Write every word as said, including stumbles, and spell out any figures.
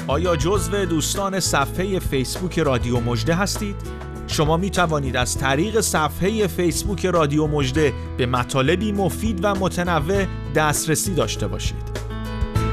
آیا جزو دوستان صفحه فیسبوک رادیو مژده هستید؟ شما می توانید از طریق صفحه فیسبوک رادیو مژده به مطالبی مفید و متنوع دسترسی داشته باشید.